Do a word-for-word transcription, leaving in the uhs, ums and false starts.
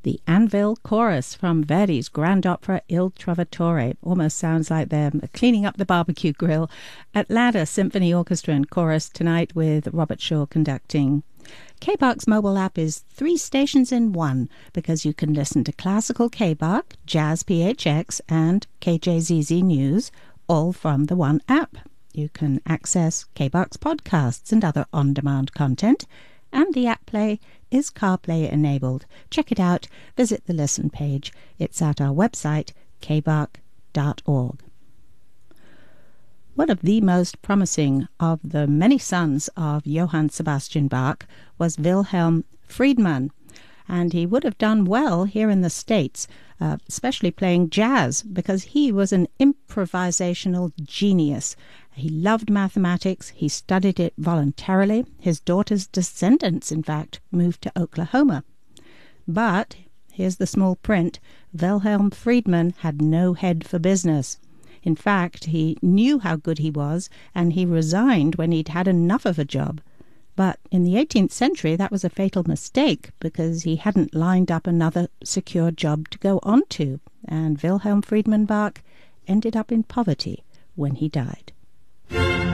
The Anvil Chorus from Verdi's grand opera Il Trovatore. Almost sounds like they're cleaning up the barbecue grill. Atlanta Symphony Orchestra and Chorus tonight with Robert Shaw conducting. K B A R's mobile app is three stations in one because you can listen to classical K B A R, Jazz P H X, and K J Z Z News, all from the one app. You can access K B A R's podcasts and other on-demand content, and the app play is CarPlay enabled. Check it out. Visit the listen page. It's at our website, k b a r dot org. One of the most promising of the many sons of Johann Sebastian Bach was Wilhelm Friedmann, and he would have done well here in the States, uh, especially playing jazz, because he was an improvisational genius. He loved mathematics. He studied it voluntarily. His daughter's descendants, in fact, moved to Oklahoma. But, here's the small print, Wilhelm Friedmann had no head for business. In fact, he knew how good he was, and he resigned when he'd had enough of a job. But in the eighteenth century, that was a fatal mistake, because he hadn't lined up another secure job to go on to, and Wilhelm Friedmann Bach ended up in poverty when he died.